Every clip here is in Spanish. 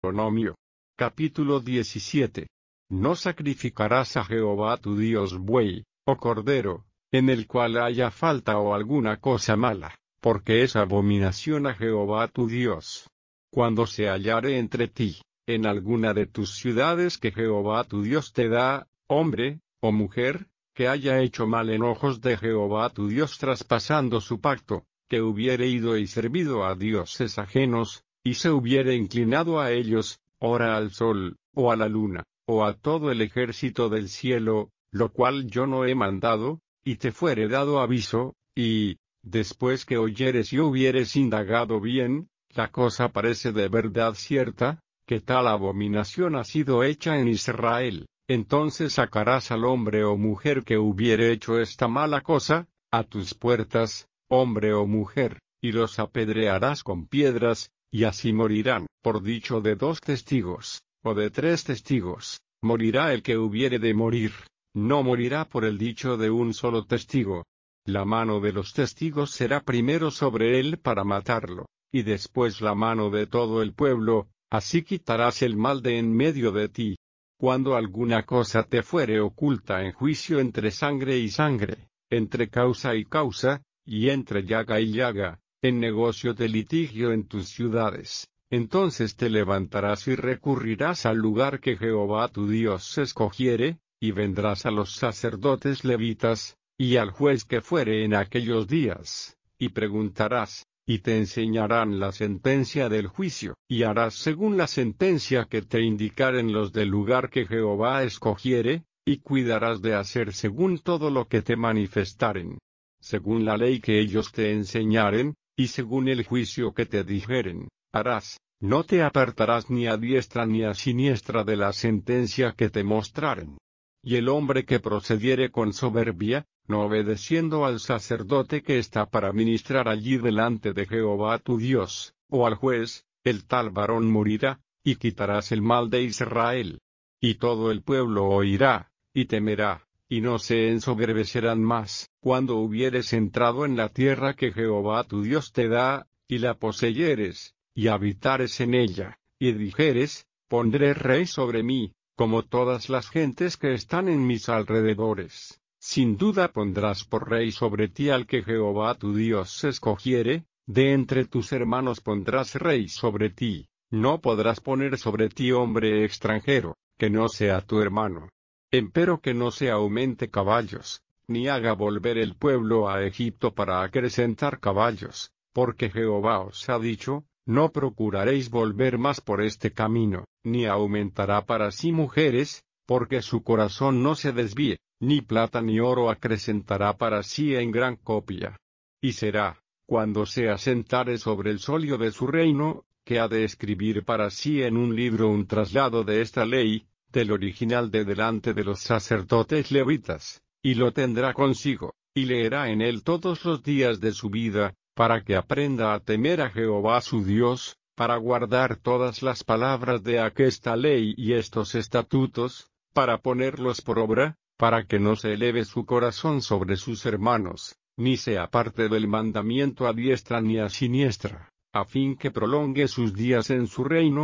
Deuteronomio. Capítulo 17. No sacrificarás a Jehová tu Dios buey, o cordero, en el cual haya falta o alguna cosa mala, porque es abominación a Jehová tu Dios. Cuando se hallare entre ti, en alguna de tus ciudades que Jehová tu Dios te da, hombre, o mujer, que haya hecho mal en ojos de Jehová tu Dios traspasando su pacto, que hubiere ido y servido a dioses ajenos, y se hubiere inclinado a ellos, ora al sol, o a la luna, o a todo el ejército del cielo, lo cual yo no he mandado, y te fuere dado aviso, y, después que oyeres y hubieres indagado bien, la cosa parece de verdad cierta, que tal abominación ha sido hecha en Israel, entonces sacarás al hombre o mujer que hubiere hecho esta mala cosa, a tus puertas, hombre o mujer, y los apedrearás con piedras, y así morirán. Por dicho de 2 testigos, o de 3 testigos, morirá el que hubiere de morir, no morirá por el dicho de un solo testigo. La mano de los testigos será primero sobre él para matarlo, y después la mano de todo el pueblo, así quitarás el mal de en medio de ti. Cuando alguna cosa te fuere oculta en juicio entre sangre y sangre, entre causa y causa, y entre llaga y llaga, en negocio de litigio en tus ciudades, entonces te levantarás y recurrirás al lugar que Jehová tu Dios escogiere, y vendrás a los sacerdotes levitas, y al juez que fuere en aquellos días, y preguntarás, y te enseñarán la sentencia del juicio, y harás según la sentencia que te indicaren los del lugar que Jehová escogiere, y cuidarás de hacer según todo lo que te manifestaren, según la ley que ellos te enseñaren, y según el juicio que te dijeren, harás, no te apartarás ni a diestra ni a siniestra de la sentencia que te mostraren. Y el hombre que procediere con soberbia, no obedeciendo al sacerdote que está para ministrar allí delante de Jehová tu Dios, o al juez, el tal varón morirá, y quitarás el mal de Israel. Y todo el pueblo oirá, y temerá, y no se ensoberbecerán más, cuando hubieres entrado en la tierra que Jehová tu Dios te da, y la poseyeres, y habitares en ella, y dijeres, pondré rey sobre mí, como todas las gentes que están en mis alrededores. Sin duda pondrás por rey sobre ti al que Jehová tu Dios escogiere, de entre tus hermanos pondrás rey sobre ti, no podrás poner sobre ti hombre extranjero, que no sea tu hermano. Empero que no se aumente caballos, ni haga volver el pueblo a Egipto para acrecentar caballos, porque Jehová os ha dicho, no procuraréis volver más por este camino, ni aumentará para sí mujeres, porque su corazón no se desvíe, ni plata ni oro acrecentará para sí en gran copia. Y será, cuando se asentare sobre el solio de su reino, que ha de escribir para sí en un libro un traslado de esta ley, del original de delante de los sacerdotes levitas, y lo tendrá consigo, y leerá en él todos los días de su vida, para que aprenda a temer a Jehová su Dios, para guardar todas las palabras de aquesta ley y estos estatutos, para ponerlos por obra, para que no se eleve su corazón sobre sus hermanos, ni se aparte del mandamiento a diestra ni a siniestra, a fin que prolongue sus días en su reino.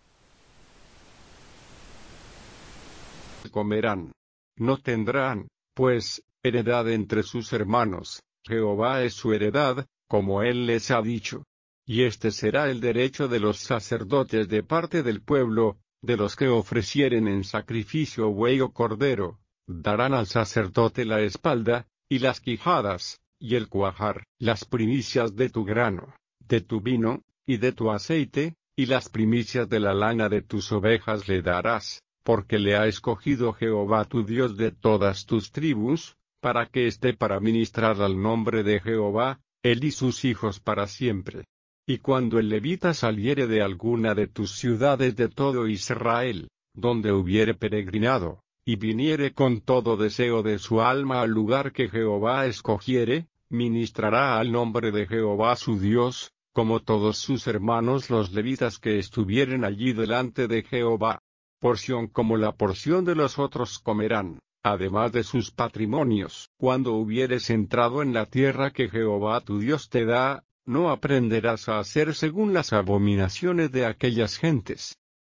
Comerán. No tendrán, pues, heredad entre sus hermanos, Jehová es su heredad, como él les ha dicho. Y este será el derecho de los sacerdotes de parte del pueblo, de los que ofrecieren en sacrificio buey o cordero, darán al sacerdote la espalda, y las quijadas, y el cuajar, las primicias de tu grano, de tu vino, y de tu aceite, y las primicias de la lana de tus ovejas le darás, porque le ha escogido Jehová tu Dios de todas tus tribus, para que esté para ministrar al nombre de Jehová, él y sus hijos para siempre. Y cuando el levita saliere de alguna de tus ciudades de todo Israel, donde hubiere peregrinado, y viniere con todo deseo de su alma al lugar que Jehová escogiere, ministrará al nombre de Jehová su Dios, como todos sus hermanos los levitas que estuvieren allí delante de Jehová. Porción como la porción de los otros comerán, además de sus patrimonios. Cuando hubieres entrado en la tierra que Jehová tu Dios te da, no aprenderás a hacer según las abominaciones de aquellas gentes,